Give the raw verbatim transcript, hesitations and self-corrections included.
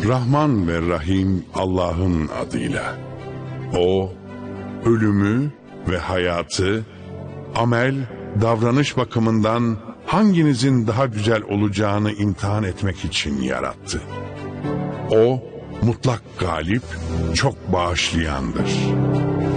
Rahman ve Rahim Allah'ın adıyla. O, ölümü ve hayatı, amel, davranış bakımından hanginizin daha güzel olacağını imtihan etmek için yarattı. O, mutlak galip, çok bağışlayandır.